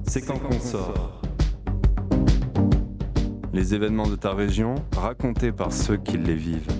c'est quand qu'on sort. Les événements de ta région racontés par ceux qui les vivent.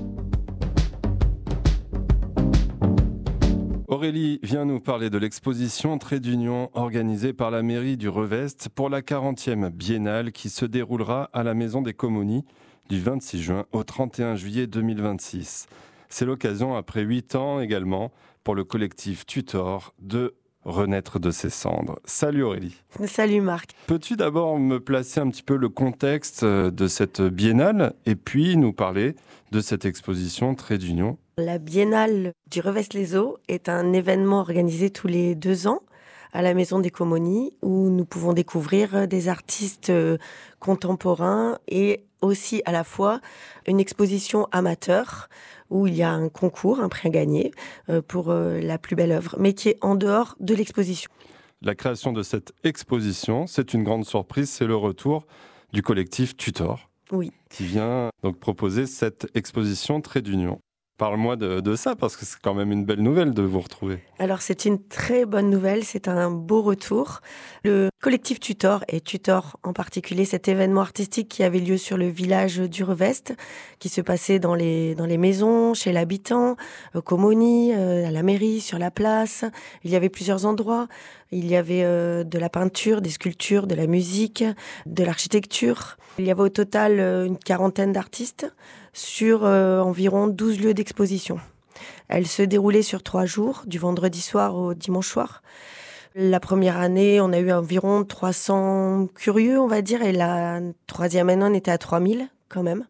Aurélie vient nous parler de l'exposition Trait d'Union organisée par la mairie du Revest pour la 40e biennale qui se déroulera à la Maison des Comonies du 26 juin au 31 juillet 2026. C'est l'occasion, après 8 ans également, pour le collectif Tutor de renaître de ses cendres. Salut Aurélie. Salut Marc. Peux-tu d'abord me placer un petit peu le contexte de cette biennale et puis nous parler de cette exposition Trait d'Union ? La biennale du Revest-les-Eaux est un événement organisé tous les 2 ans à la Maison des Comonies où nous pouvons découvrir des artistes contemporains et aussi à la fois une exposition amateur où il y a un concours, un prix à gagner pour la plus belle œuvre, mais qui est en dehors de l'exposition. La création de cette exposition, c'est une grande surprise, c'est le retour du collectif Tutor. Oui. Qui vient donc proposer cette exposition Trait d'Union. Parle-moi de ça, parce que c'est quand même une belle nouvelle de vous retrouver. Alors, c'est une très bonne nouvelle, c'est un beau retour. Le collectif Tutor, et Tutor en particulier, cet événement artistique qui avait lieu sur le village du Revest, qui se passait dans les maisons, chez l'habitant, aux Comonies, à la mairie, sur la place. Il y avait plusieurs endroits. Il y avait de la peinture, des sculptures, de la musique, de l'architecture. Il y avait au total une 40aine d'artistes sur environ 12 lieux d'exposition. Elle se déroulait sur 3 jours, du vendredi soir au dimanche soir. La première année, on a eu environ 300 curieux, on va dire, et la 3e année, on était à 3000 quand même.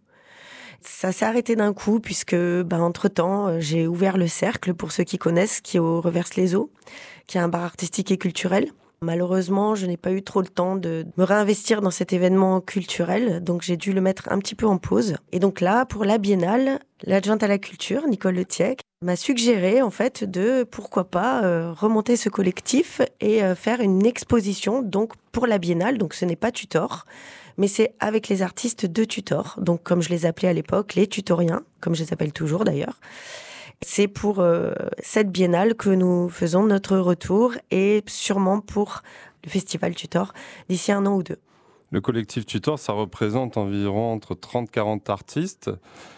Ça s'est arrêté d'un coup puisque, entre-temps, j'ai ouvert le Cercle, pour ceux qui connaissent, qui est au Revest-les-Eaux, qui est un bar artistique et culturel. Malheureusement, je n'ai pas eu trop le temps de me réinvestir dans cet événement culturel, donc j'ai dû le mettre un petit peu en pause. Et donc là, pour la biennale, l'adjointe à la culture, Nicole Letiec, m'a suggéré en fait de, pourquoi pas, remonter ce collectif et faire une exposition donc pour la biennale. Donc ce n'est pas Tutor, mais c'est avec les artistes de Tutor, donc comme je les appelais à l'époque, les tutoriens, comme je les appelle toujours d'ailleurs. C'est pour cette biennale que nous faisons notre retour et sûrement pour le festival Tutor d'ici 1 an ou 2. Le collectif Tutor, ça représente environ entre 30-40 artistes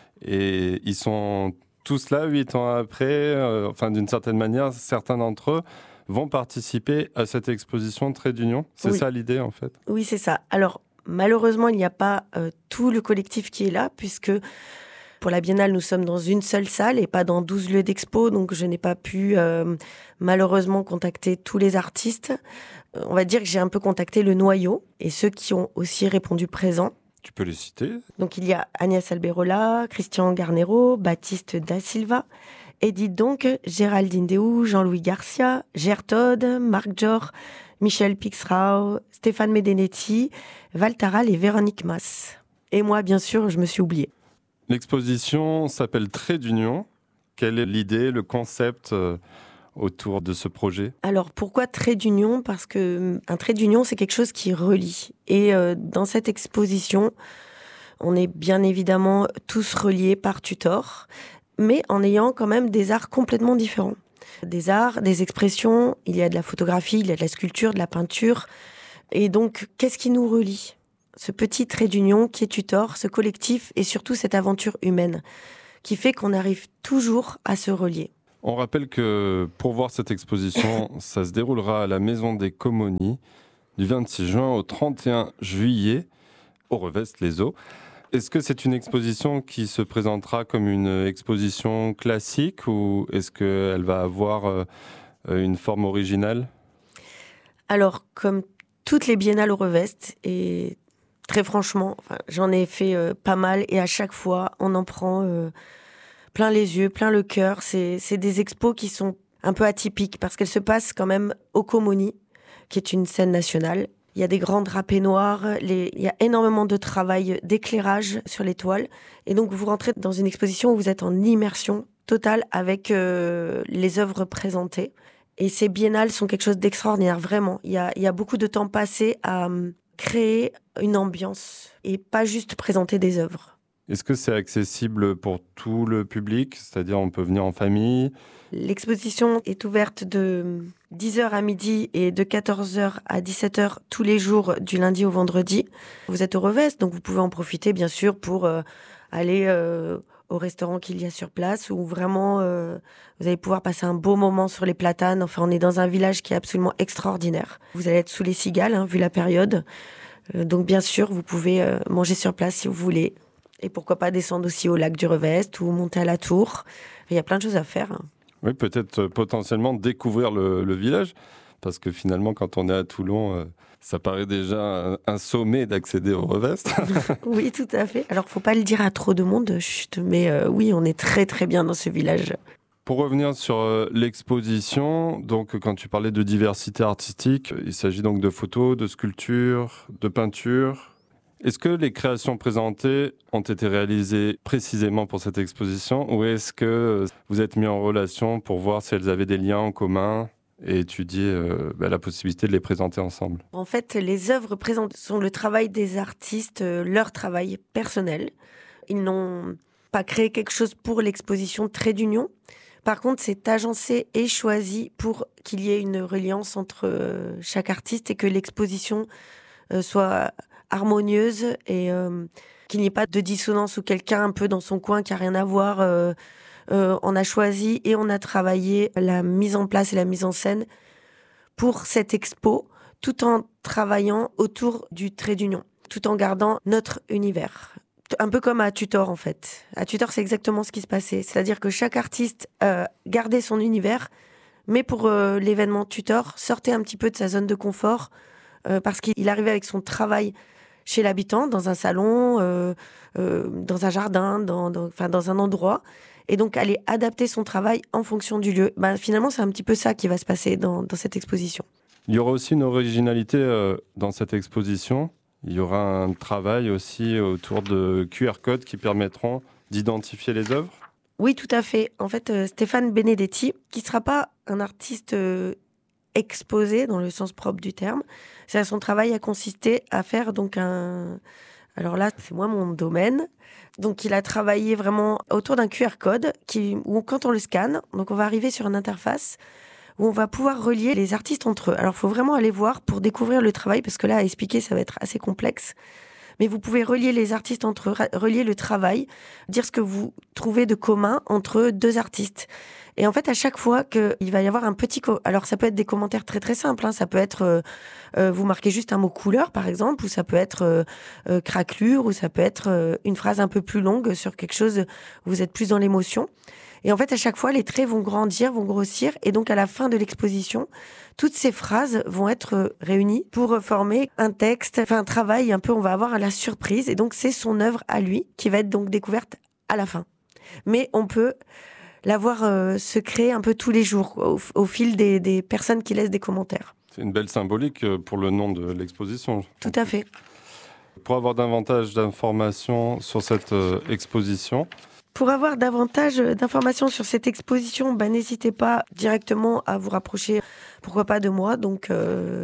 et ils sont tous là 8 ans après. D'une certaine manière, certains d'entre eux vont participer à cette exposition Trait d'Union. C'est Oui. Ça l'idée en fait ? Oui, c'est ça. Alors malheureusement, il n'y a pas tout le collectif qui est là puisque pour la biennale, nous sommes dans une seule salle et pas dans 12 lieux d'expo, donc je n'ai pas pu malheureusement contacter tous les artistes. On va dire que j'ai un peu contacté le noyau et ceux qui ont aussi répondu présents. Tu peux les citer ? Donc il y a Agnès Alberola, Christian Garnero, Baptiste Da Silva, Edith donc, Géraldine Déou, Jean-Louis Garcia, Gertod, Marc Jor, Michel Pixrau, Stéphane Medenetti, Valtaral et Véronique Mas. Et moi, bien sûr, je me suis oubliée. L'exposition s'appelle Trait d'Union. Quelle est l'idée, le concept autour de ce projet ? Alors pourquoi trait d'union ? Parce qu'un trait d'union, c'est quelque chose qui relie. Et dans cette exposition, on est bien évidemment tous reliés par Tutor, mais en ayant quand même des arts complètement différents. Des arts, des expressions, il y a de la photographie, il y a de la sculpture, de la peinture. Et donc, qu'est-ce qui nous relie ? Ce petit trait d'union qui est Tutor, ce collectif et surtout cette aventure humaine qui fait qu'on arrive toujours à se relier. On rappelle que pour voir cette exposition, ça se déroulera à la Maison des Comonies du 26 juin au 31 juillet au Revest-les-Eaux. Est-ce que c'est une exposition qui se présentera comme une exposition classique ou est-ce qu'elle va avoir une forme originale ? Alors, comme toutes les biennales au Revest, et très franchement, j'en ai fait pas mal et à chaque fois, on en prend plein les yeux, plein le cœur. C'est des expos qui sont un peu atypiques parce qu'elles se passent quand même aux Comonies, qui est une scène nationale. Il y a des grands drapés noirs, il y a énormément de travail d'éclairage sur les toiles. Et donc, vous rentrez dans une exposition où vous êtes en immersion totale avec les œuvres présentées. Et ces biennales sont quelque chose d'extraordinaire, vraiment. Il y a beaucoup de temps passé à créer une ambiance et pas juste présenter des œuvres. Est-ce que c'est accessible pour tout le public ? C'est-à-dire on peut venir en famille ? L'exposition est ouverte de 10h à midi et de 14h à 17h tous les jours du lundi au vendredi. Vous êtes au Revest, donc vous pouvez en profiter bien sûr pour aller au restaurant qu'il y a sur place où vraiment vous allez pouvoir passer un beau moment sur les platanes. Enfin, on est dans un village qui est absolument extraordinaire. Vous allez être sous les cigales, vu la période. Donc bien sûr, vous pouvez manger sur place si vous voulez. Et pourquoi pas descendre aussi au lac du Revest ou monter à la tour. Il y a plein de choses à faire. Oui, peut-être potentiellement découvrir le village, parce que finalement, quand on est à Toulon, ça paraît déjà un sommet d'accéder au Revest. Oui, tout à fait. Alors, faut pas le dire à trop de monde, chut, mais oui, on est très très bien dans ce village. Pour revenir sur l'exposition, donc quand tu parlais de diversité artistique, il s'agit donc de photos, de sculptures, de peintures. Est-ce que les créations présentées ont été réalisées précisément pour cette exposition ou est-ce que vous êtes mis en relation pour voir si elles avaient des liens en commun et étudier la possibilité de les présenter ensemble? En fait, les œuvres présentées sont le travail des artistes, leur travail personnel. Ils n'ont pas créé quelque chose pour l'exposition Trait d'Union. Par contre, c'est agencé et choisi pour qu'il y ait une reliance entre chaque artiste et que l'exposition soit harmonieuse et qu'il n'y ait pas de dissonance ou quelqu'un un peu dans son coin qui n'a rien à voir. On a choisi et on a travaillé la mise en place et la mise en scène pour cette expo, tout en travaillant autour du trait d'union, tout en gardant notre univers. Un peu comme à Tutor, en fait. À Tutor, c'est exactement ce qui se passait. C'est-à-dire que chaque artiste gardait son univers, mais pour l'événement Tutor, sortait un petit peu de sa zone de confort parce qu'il arrivait avec son travail chez l'habitant, dans un salon, dans un jardin, dans un endroit, et donc aller adapter son travail en fonction du lieu. Finalement, c'est un petit peu ça qui va se passer dans cette exposition. Il y aura aussi une originalité dans cette exposition. Il y aura un travail aussi autour de QR codes qui permettront d'identifier les œuvres. Oui, tout à fait. En fait, Stéphane Benedetti, qui ne sera pas un artiste exposé dans le sens propre du terme, son travail a consisté à faire donc alors là, c'est moins mon domaine. Donc, il a travaillé vraiment autour d'un QR code où, quand on le scanne, donc on va arriver sur une interface où on va pouvoir relier les artistes entre eux. Alors, il faut vraiment aller voir pour découvrir le travail, parce que là, à expliquer, ça va être assez complexe. Mais vous pouvez relier les artistes entre eux, relier le travail, dire ce que vous trouvez de commun entre deux artistes. Et en fait, à chaque fois qu'il va y avoir un petit... Alors, ça peut être des commentaires très, très simples. Ça peut être... vous marquez juste un mot couleur, par exemple, ou ça peut être craquelure, ou ça peut être une phrase un peu plus longue sur quelque chose où vous êtes plus dans l'émotion. Et en fait, à chaque fois, les traits vont grandir, vont grossir. Et donc, à la fin de l'exposition, toutes ces phrases vont être réunies pour former un texte, un travail un peu, on va avoir la surprise. Et donc, c'est son œuvre à lui qui va être donc découverte à la fin. Mais on peut la voir se créer un peu tous les jours, au fil des personnes qui laissent des commentaires. C'est une belle symbolique pour le nom de l'exposition. Tout à fait. Pour avoir davantage d'informations sur cette exposition... Pour avoir davantage d'informations sur cette exposition, n'hésitez pas directement à vous rapprocher, pourquoi pas de moi, donc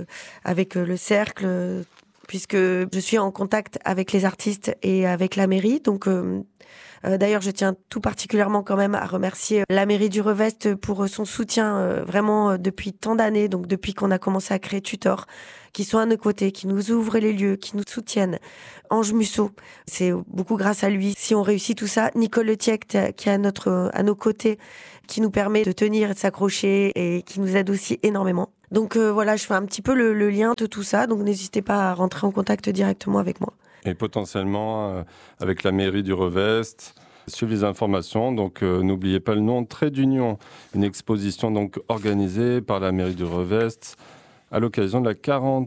avec le cercle, puisque je suis en contact avec les artistes et avec la mairie. Donc, d'ailleurs, je tiens tout particulièrement quand même à remercier la mairie du Revest pour son soutien vraiment depuis tant d'années, donc depuis qu'on a commencé à créer Tutor, qui sont à nos côtés, qui nous ouvrent les lieux, qui nous soutiennent. Ange Musso, c'est beaucoup grâce à lui si on réussit tout ça. Nicole Letiec, qui est à nos côtés, qui nous permet de tenir et de s'accrocher et qui nous aide aussi énormément. Donc voilà, je fais un petit peu le lien de tout ça, donc n'hésitez pas à rentrer en contact directement avec moi. Et potentiellement avec la mairie du Revest, suivre les informations. Donc n'oubliez pas le nom Trait d'Union, une exposition donc organisée par la mairie du Revest à l'occasion de la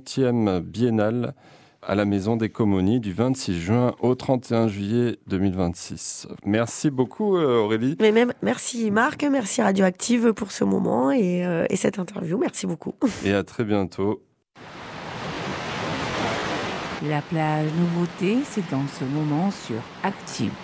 40e biennale à la Maison des Comonies du 26 juin au 31 juillet 2026. Merci beaucoup Aurélie. Mais même, merci Marc, merci Radioactive pour ce moment et cette interview. Merci beaucoup. Et à très bientôt. La plage nouveauté, c'est dans ce moment sur Active.